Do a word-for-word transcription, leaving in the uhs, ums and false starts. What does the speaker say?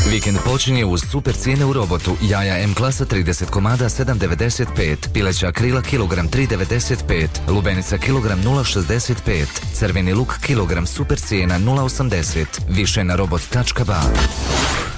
Vikend počinje uz super cijene u Robotu. Jaja M klasa trideset komada sedam devedeset pet, pileća krila kilogram tri devedeset pet, lubenica kilogram nula šezdeset pet, crveni luk kilogram super cijena nula osamdeset. Više na robot tačka ba.